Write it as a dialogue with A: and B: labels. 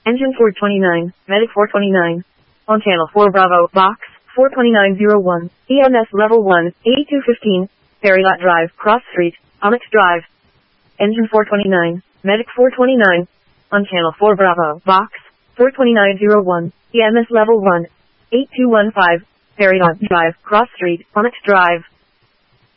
A: Engine 429, Medic 429. On channel 4 Bravo, box, 42901, EMS level 1, 8215, Ferrylot Drive, Cross Street, Onyx Drive. Engine 429, Medic 429. On channel 4 Bravo, box, 42901, EMS level 1, 8215, Ferrylot Drive, Cross Street, Onyx Drive.